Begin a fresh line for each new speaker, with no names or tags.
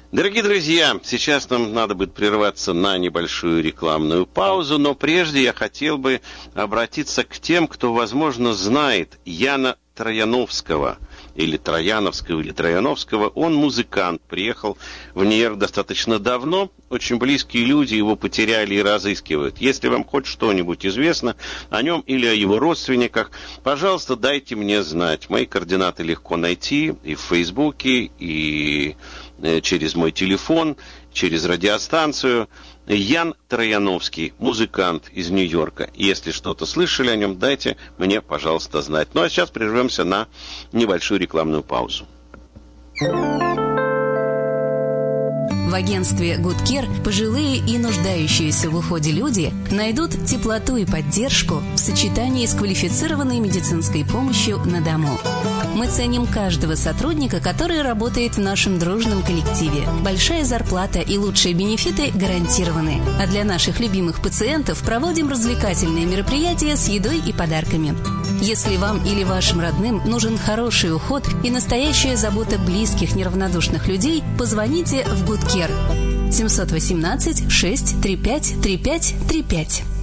Дорогие друзья, сейчас нам надо будет прерваться на небольшую рекламную паузу, но прежде я хотел бы обратиться к тем, кто, возможно, знает Яна Трояновского, или Трояновского, или Трояновского. Он музыкант, приехал в Нью-Йорк достаточно давно. Очень близкие люди его потеряли и разыскивают. Если вам хоть что-нибудь известно о нем или о его родственниках, пожалуйста, дайте мне знать. Мои координаты легко найти и в Фейсбуке, и через мой телефон, через радиостанцию. Ян Трояновский, музыкант из Нью-Йорка. Если что-то слышали о нем, дайте мне, пожалуйста, знать. Ну, а сейчас прервемся на небольшую рекламную паузу.
В агентстве Good Care пожилые и нуждающиеся в уходе люди найдут теплоту и поддержку в сочетании с квалифицированной медицинской помощью на дому. Мы ценим каждого сотрудника, который работает в нашем дружном коллективе. Большая зарплата и лучшие бенефиты гарантированы. А для наших любимых пациентов проводим развлекательные мероприятия с едой и подарками. Если вам или вашим родным нужен хороший уход и настоящая забота близких неравнодушных людей, позвоните в Good Care 718 635 3535.